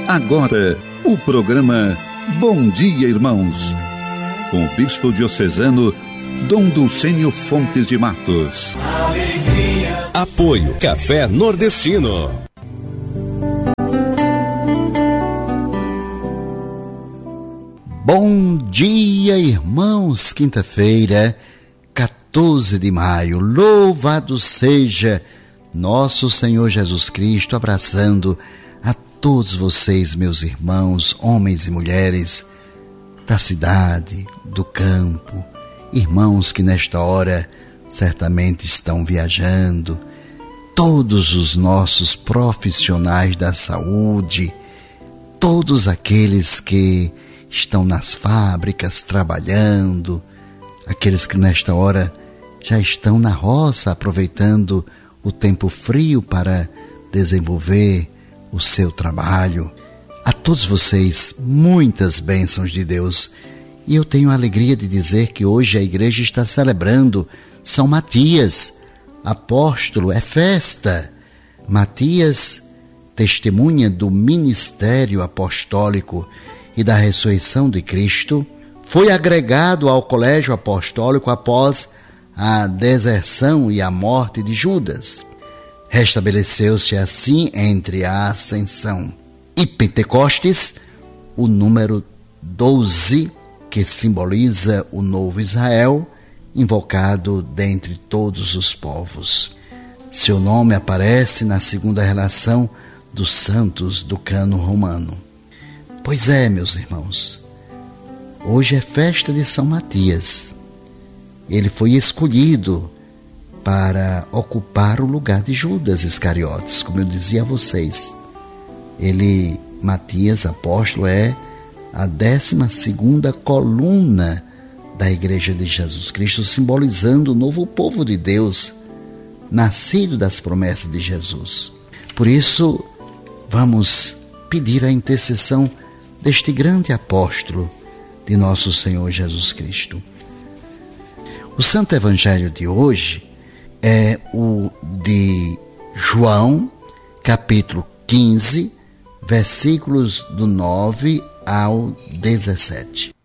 Agora, o programa Bom Dia, Irmãos, com o bispo diocesano Dom Dulcênio Fontes de Matos. Alegria. Apoio Café Nordestino. Bom dia, irmãos. Quinta-feira, 14 de maio. Louvado seja nosso Senhor Jesus Cristo, abraçando a todos vocês, meus irmãos, homens e mulheres da cidade, do campo, irmãos que nesta hora certamente estão viajando, todos os nossos profissionais da saúde, todos aqueles que estão nas fábricas trabalhando, aqueles que nesta hora já estão na roça aproveitando o tempo frio para desenvolver o seu trabalho. A todos vocês, muitas bênçãos de Deus. E eu tenho a alegria de dizer que hoje a igreja está celebrando São Matias, apóstolo, é festa. Matias, testemunha do ministério apostólico e da ressurreição de Cristo, foi agregado ao colégio apostólico após a deserção e a morte de Judas. Restabeleceu-se assim entre a Ascensão e Pentecostes o número 12, que simboliza o novo Israel, invocado dentre todos os povos. Seu nome aparece na segunda relação dos santos do cânon romano. Pois é, meus irmãos, hoje é festa de São Matias. Ele foi escolhido para ocupar o lugar de Judas Iscariotes, como eu dizia a vocês. Ele, Matias, apóstolo, é a 12ª coluna da Igreja de Jesus Cristo, simbolizando o novo povo de Deus, nascido das promessas de Jesus. Por isso, vamos pedir a intercessão deste grande apóstolo de nosso Senhor Jesus Cristo. O Santo Evangelho de hoje é o de João, capítulo 15, versículos do 9 ao 17.